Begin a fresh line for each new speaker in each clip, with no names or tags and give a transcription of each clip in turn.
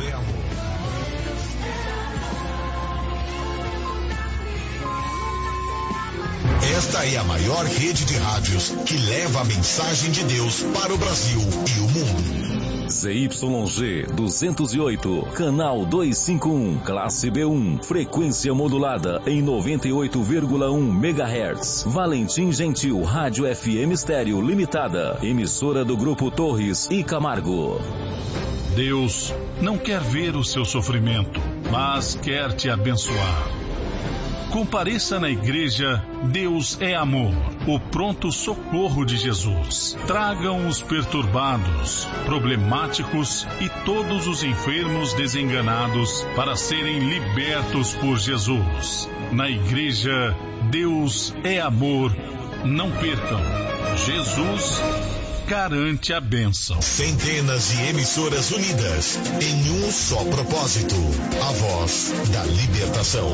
é amor. Esta é a maior rede de rádios que leva a mensagem de Deus para o Brasil e o mundo.
ZYG 208, canal 251, classe B1, frequência modulada em 98,1 MHz. Valentim Gentil, Rádio FM Estéreo Limitada, emissora do Grupo Torres e Camargo.
Deus não quer ver o seu sofrimento, mas quer te abençoar. Compareça na igreja Deus é Amor, o pronto socorro de Jesus. Tragam os perturbados, problemáticos e todos os enfermos desenganados para serem libertos por Jesus. Na igreja Deus é Amor, não percam. Jesus garante a bênção.
Centenas de emissoras unidas em um só propósito: a voz da libertação.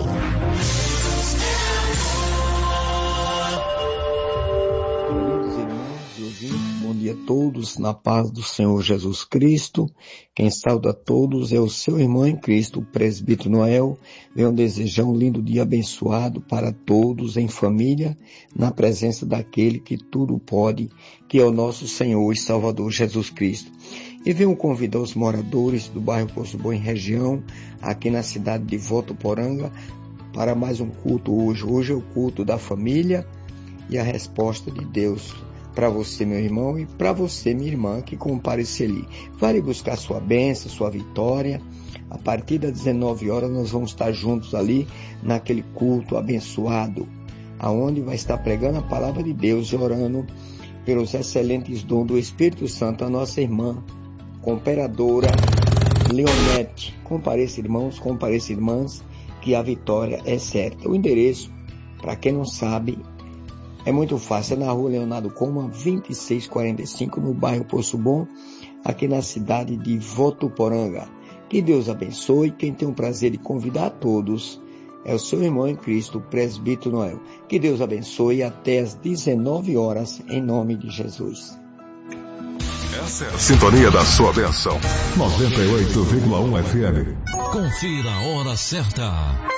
Queridos irmãos e ouvintes, bom dia a todos, na paz do Senhor Jesus Cristo. Quem sauda a todos é o seu irmão em Cristo, o presbítero Noel. Venho desejar um lindo dia abençoado para todos em família, na presença daquele que tudo pode, que é o nosso Senhor e Salvador Jesus Cristo. E venho convidar os moradores do bairro Poço Bom em região, aqui na cidade de Votuporanga, para mais um culto hoje. Hoje é o culto da família e a resposta de Deus para você, meu irmão, e para você, minha irmã, que comparecer ali. Vale buscar sua bênção, sua vitória. A partir das 19 horas nós vamos estar juntos ali, naquele culto abençoado, aonde vai estar pregando a palavra de Deus e orando pelos excelentes dons do Espírito Santo, a nossa irmã, cooperadora Leonete. Compareça, irmãos, compareça, irmãs, que a vitória é certa. O endereço, para quem não sabe, é muito fácil, é na rua Leonardo Coma, 2645, no bairro Poço Bom, aqui na cidade de Votuporanga. Que Deus abençoe. Quem tem o prazer de convidar a todos é o seu irmão em Cristo, o presbítero Noel. Que Deus abençoe até às 19 horas, em nome de Jesus.
Essa é a sintonia da sua bênção.
98,1 FM. Confira a hora certa.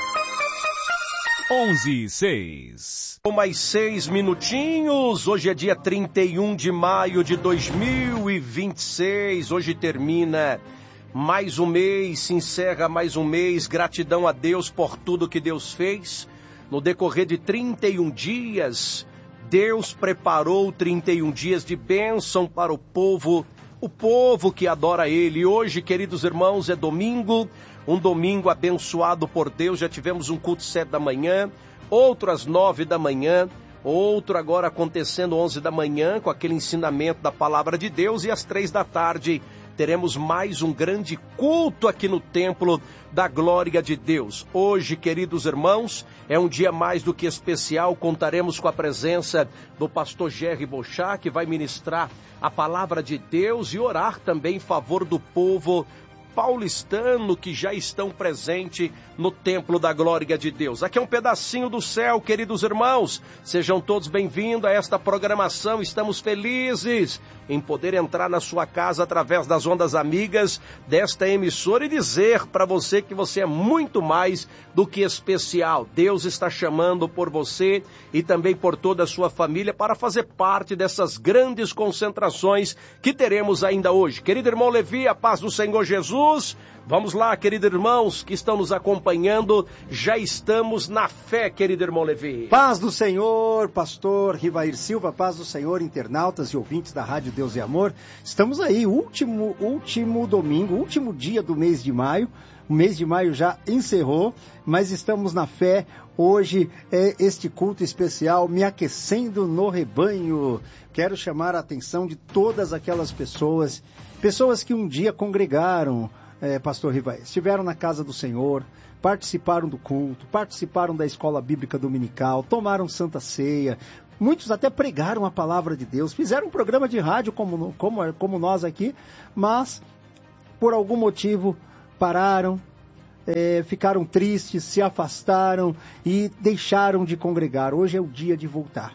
11:06.
Com mais 6 minutinhos, hoje é dia 31 de maio de 2026, hoje termina mais um mês, se encerra mais um mês, gratidão a Deus por tudo que Deus fez. No decorrer de 31 dias, Deus preparou 31 dias de bênção para o povo que adora Ele. E hoje, queridos irmãos, é domingo, um domingo abençoado por Deus. Já tivemos um culto 7 da manhã, outro às 9 da manhã, outro agora acontecendo 11 da manhã, com aquele ensinamento da palavra de Deus, e às 3 da tarde teremos mais um grande culto aqui no Templo da Glória de Deus. Hoje, queridos irmãos, é um dia mais do que especial. Contaremos com a presença do pastor Jerry Bochá, que vai ministrar a palavra de Deus e orar também em favor do povo paulistano que já estão presentes no Templo da Glória de Deus. Aqui é um pedacinho do céu, queridos irmãos. Sejam todos bem-vindos a esta programação. Estamos felizes em poder entrar na sua casa através das ondas amigas desta emissora e dizer para você que você é muito mais do que especial. Deus está chamando por você e também por toda a sua família para fazer parte dessas grandes concentrações que teremos ainda hoje. Querido irmão Levi, a paz do Senhor Jesus. Vamos lá, queridos irmãos que estão nos acompanhando, já estamos na fé, querido irmão Levi.
Paz do Senhor, pastor Rivair Silva, paz do Senhor, internautas e ouvintes da Rádio Deus e Amor. Estamos aí, último domingo, último dia do mês de maio. O mês de maio já encerrou, mas estamos na fé. Hoje é este culto especial, Me Aquecendo no Rebanho. Quero chamar a atenção de todas aquelas pessoas que um dia congregaram, pastor Rivair, estiveram na casa do Senhor, participaram do culto, participaram da escola bíblica dominical, tomaram santa ceia. Muitos até pregaram a palavra de Deus, fizeram um programa de rádio como nós aqui, mas por algum motivo pararam, ficaram tristes, se afastaram e deixaram de congregar. Hoje é o dia de voltar.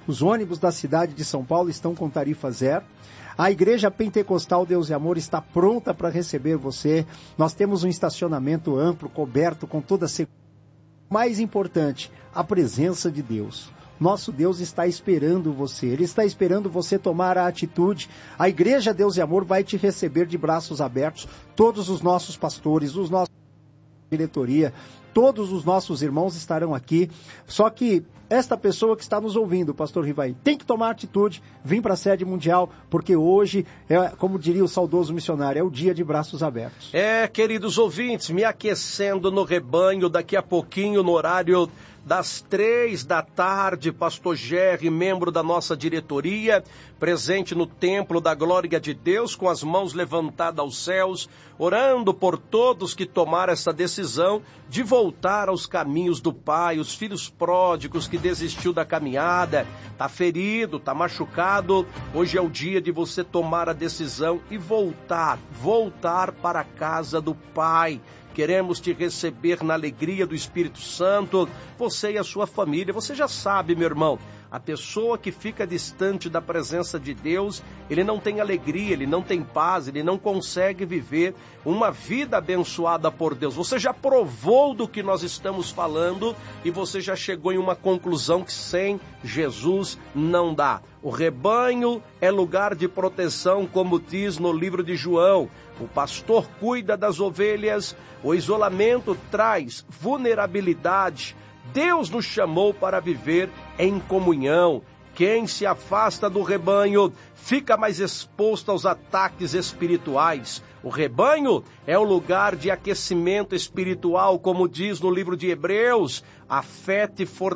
Os ônibus da cidade de São Paulo estão com tarifa zero. A Igreja Pentecostal Deus e Amor está pronta para receber você. Nós temos um estacionamento amplo, coberto, com toda a segurança. Mais importante, a presença de Deus. Nosso Deus está esperando você. Ele está esperando você tomar a atitude. A Igreja Deus e Amor vai te receber de braços abertos. Todos os nossos pastores, os nossos diretoria, todos os nossos irmãos estarão aqui. Só que esta pessoa que está nos ouvindo, pastor Rivaí, tem que tomar atitude, vir para a sede mundial, porque hoje, como diria o saudoso missionário, é o dia de braços abertos.
Queridos ouvintes, me aquecendo no rebanho, daqui a pouquinho, no horário das 3 da tarde, pastor Gerry, membro da nossa diretoria, presente no templo da glória de Deus, com as mãos levantadas aos céus, orando por todos que tomaram essa decisão de voltar aos caminhos do Pai, os filhos pródigos que desistiu da caminhada, está ferido, está machucado. Hoje é o dia de você tomar a decisão e voltar para a casa do Pai. Queremos te receber na alegria do Espírito Santo, você e a sua família. Você já sabe, meu irmão, a pessoa que fica distante da presença de Deus, ele não tem alegria, ele não tem paz, ele não consegue viver uma vida abençoada por Deus. Você já provou do que nós estamos falando e você já chegou em uma conclusão que sem Jesus não dá. O rebanho é lugar de proteção, como diz no livro de João. O pastor cuida das ovelhas, o isolamento traz vulnerabilidade. Deus nos chamou para viver em comunhão. Quem se afasta do rebanho fica mais exposto aos ataques espirituais. O rebanho é o lugar de aquecimento espiritual, como diz no livro de Hebreus. A fé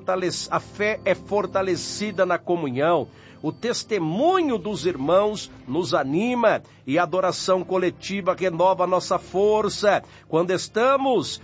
é fortalecida na comunhão. O testemunho dos irmãos nos anima e a adoração coletiva renova a nossa força. Quando estamos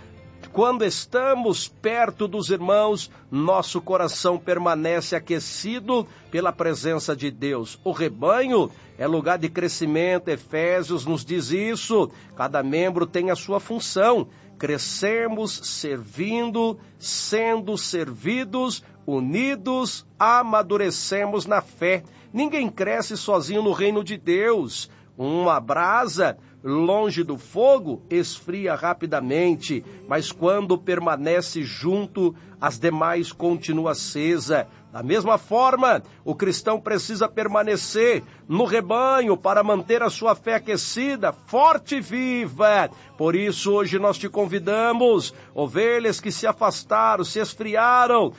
perto dos irmãos, nosso coração permanece aquecido pela presença de Deus. O rebanho é lugar de crescimento, Efésios nos diz isso. Cada membro tem a sua função. Crescemos servindo, sendo servidos, unidos, amadurecemos na fé. Ninguém cresce sozinho no reino de Deus. Uma brasa longe do fogo esfria rapidamente, mas quando permanece junto, as demais continua acesa. Da mesma forma, o cristão precisa permanecer no rebanho para manter a sua fé aquecida, forte e viva. Por isso, hoje nós te convidamos, ovelhas que se afastaram, se esfriaram,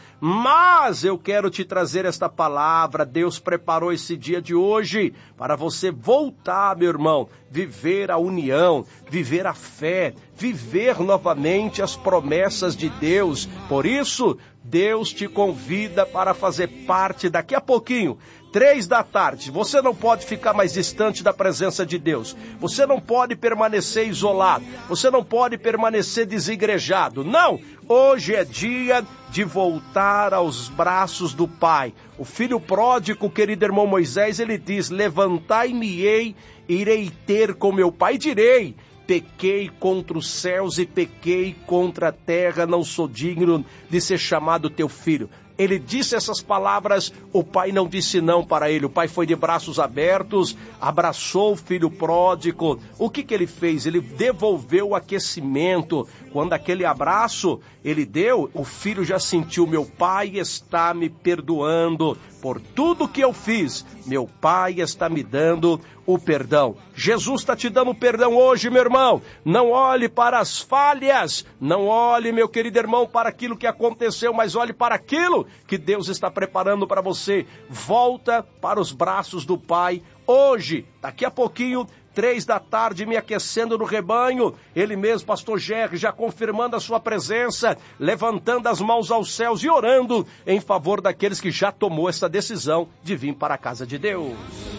mas eu quero te trazer esta palavra. Deus preparou esse dia de hoje para você voltar, meu irmão, viver a união, viver a fé, viver novamente as promessas de Deus. Por isso, Deus te convida para fazer parte daqui a pouquinho, 3 da tarde. Você não pode ficar mais distante da presença de Deus. Você não pode permanecer isolado. Você não pode permanecer desigrejado. Não! Hoje é dia de voltar aos braços do Pai. O filho pródigo, querido irmão Moisés, ele diz: levantai-me-ei, irei ter com meu pai, direi: pequei contra os céus e pequei contra a terra, não sou digno de ser chamado teu filho. Ele disse essas palavras, o pai não disse não para ele. O pai foi de braços abertos, abraçou o filho pródigo. O que ele fez? Ele devolveu o aquecimento. Quando aquele abraço ele deu, o filho já sentiu: meu pai está me perdoando por tudo que eu fiz. Meu pai está me dando o perdão. Jesus está te dando perdão hoje, meu irmão. Não olhe para as falhas. Não olhe, meu querido irmão, para aquilo que aconteceu, mas olhe para aquilo que Deus está preparando para você. Volta para os braços do Pai. Hoje, daqui a pouquinho, 3 da tarde, me aquecendo no rebanho. Ele mesmo, pastor Gerry, já confirmando a sua presença, levantando as mãos aos céus e orando em favor daqueles que já tomou essa decisão de vir para a casa de Deus.